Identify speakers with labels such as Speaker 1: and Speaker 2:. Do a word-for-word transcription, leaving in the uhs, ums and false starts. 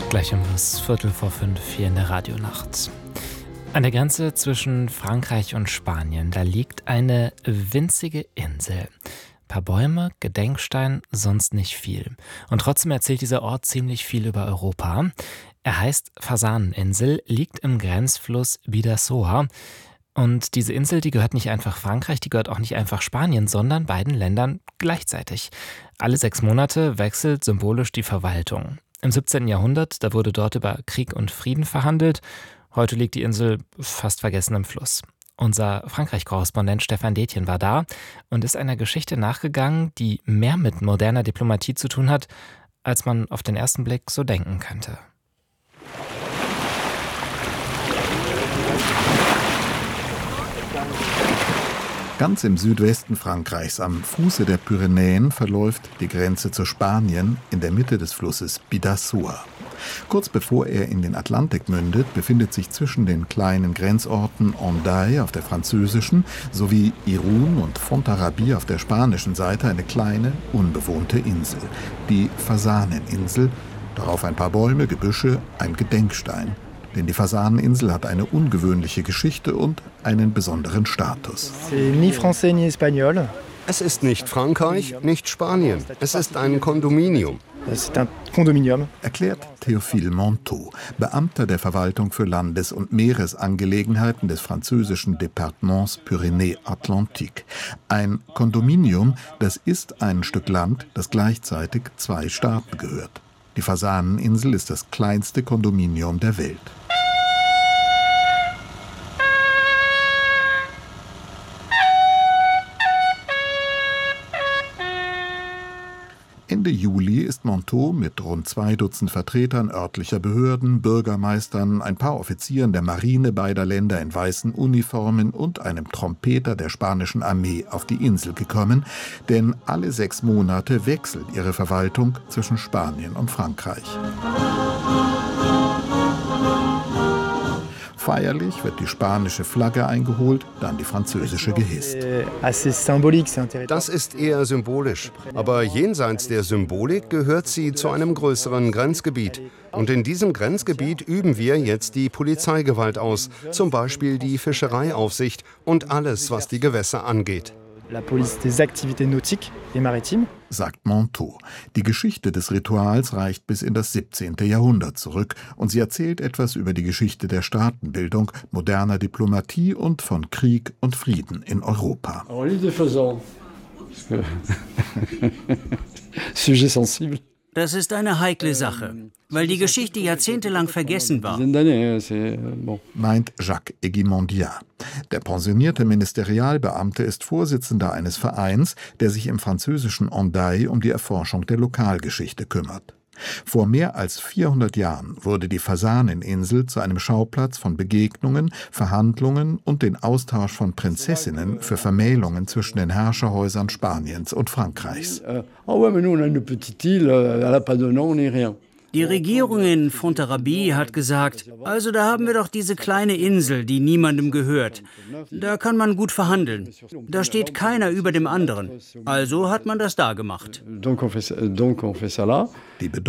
Speaker 1: Gleich um das Viertel vor fünf hier in der Radionacht. An der Grenze zwischen Frankreich und Spanien, da liegt eine winzige Insel. Ein paar Bäume, Gedenkstein, sonst nicht viel. Und trotzdem erzählt dieser Ort ziemlich viel über Europa. Er heißt Fasaneninsel, liegt im Grenzfluss Bidasoa. Und diese Insel, die gehört nicht einfach Frankreich, die gehört auch nicht einfach Spanien, sondern beiden Ländern gleichzeitig. Alle sechs Monate wechselt symbolisch die Verwaltung. Im siebzehnten Jahrhundert, da wurde dort über Krieg und Frieden verhandelt. Heute liegt die Insel fast vergessen im Fluss. Unser Frankreich-Korrespondent Stefan Detjen war da und ist einer Geschichte nachgegangen, die mehr mit moderner Diplomatie zu tun hat, als man auf den ersten Blick so denken könnte.
Speaker 2: Ganz im Südwesten Frankreichs, am Fuße der Pyrenäen, verläuft die Grenze zu Spanien in der Mitte des Flusses Bidasoa. Kurz bevor er in den Atlantik mündet, befindet sich zwischen den kleinen Grenzorten Hendaye auf der französischen sowie Irún und Fontarrabí auf der spanischen Seite eine kleine, unbewohnte Insel, die Fasaneninsel. Darauf ein paar Bäume, Gebüsche, ein Gedenkstein. Denn die Fasaneninsel hat eine ungewöhnliche Geschichte und einen besonderen Status.
Speaker 3: Es ist nicht Frankreich, nicht Spanien. Es ist ein Kondominium.
Speaker 2: Erklärt Théophile Montaut, Beamter der Verwaltung für Landes- und Meeresangelegenheiten des französischen Departements Pyrénées-Atlantique. Ein Kondominium, das ist ein Stück Land, das gleichzeitig zwei Staaten gehört. Die Fasaneninsel ist das kleinste Kondominium der Welt. Ende Juli ist Montaut mit rund zwei Dutzend Vertretern örtlicher Behörden, Bürgermeistern, ein paar Offizieren der Marine beider Länder in weißen Uniformen und einem Trompeter der spanischen Armee auf die Insel gekommen, denn alle sechs Monate wechselt ihre Verwaltung zwischen Spanien und Frankreich. Feierlich wird die spanische Flagge eingeholt, dann die französische gehisst.
Speaker 3: Das ist eher symbolisch. Aber jenseits der Symbolik gehört sie zu einem größeren Grenzgebiet. Und in diesem Grenzgebiet üben wir jetzt die Polizeigewalt aus, zum Beispiel die Fischereiaufsicht und alles, was die Gewässer angeht.
Speaker 4: La police des activités nautiques et maritimes,
Speaker 2: sagt Montaut. Die Geschichte des Rituals reicht bis in das siebzehnte Jahrhundert zurück und sie erzählt etwas über die Geschichte der Staatenbildung, moderner Diplomatie und von Krieg und Frieden in Europa.
Speaker 4: Sujet sensible.
Speaker 5: Das ist eine heikle Sache, weil die Geschichte jahrzehntelang vergessen war,
Speaker 2: meint Jacques Eguimondiat. Der pensionierte Ministerialbeamte ist Vorsitzender eines Vereins, der sich im französischen Hendaye um die Erforschung der Lokalgeschichte kümmert. Vor mehr als vierhundert Jahren wurde die Fasaneninsel zu einem Schauplatz von Begegnungen, Verhandlungen und den Austausch von Prinzessinnen für Vermählungen zwischen den Herrscherhäusern Spaniens und Frankreichs.
Speaker 5: Die Regierung in Fontarrabí hat gesagt, also da haben wir doch diese kleine Insel, die niemandem gehört. Da kann man gut verhandeln. Da steht keiner über dem anderen. Also hat man das da gemacht.
Speaker 2: Die